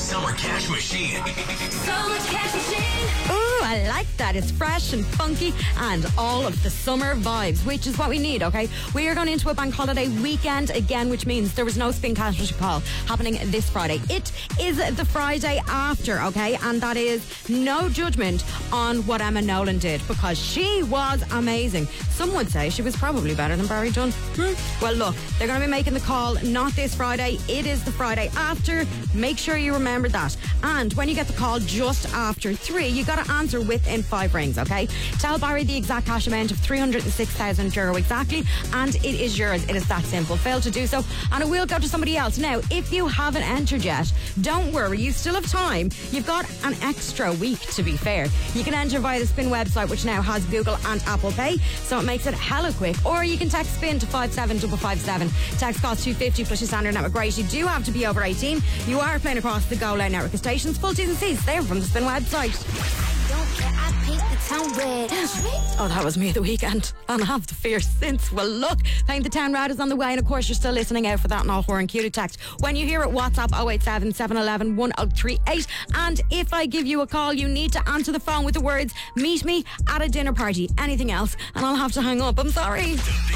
Summer Cash Machine. Summer Cash Machine. Ooh, I like that. It's fresh and funky and all of the summer vibes, which is what we need, okay? We are going into a bank holiday weekend again, which means there was no Spin Cash Call happening this Friday. It is the Friday after, okay? And that is no judgment on what Emma Nolan did, because she was amazing. Some would say she was probably better than Barry Dunn. Well, look, they're going to be making the call not this Friday. It is the Friday after. Make sure you remember that. And when you get the call just after 3, you got to answer within 5 rings, okay? Tell Barry the exact cash amount of €306,000 exactly, and it is yours. It is that simple. Fail to do so, and it will go to somebody else. Now, if you haven't entered yet, don't worry. You still have time. You've got an extra week, to be fair. You can enter via the Spin website, which now has Google and Apple Pay, so it makes it hella quick. Or you can text SPIN to 57557. Text costs $2.50 plus your standard network rate. You do have to be over 18. You are playing across the Go Loud network of stations. Full T's and C's there from the Spin website. Oh, that was me the weekend, and I have the fear since. Well, look, Paint the Town Rad is on the way, and of course you're still listening out for that and all horror and cutie text. When you hear it, WhatsApp 087 711 1038, and if I give you a call, you need to answer the phone with the words "meet me at a dinner party." Anything else and I'll have to hang up. I'm sorry.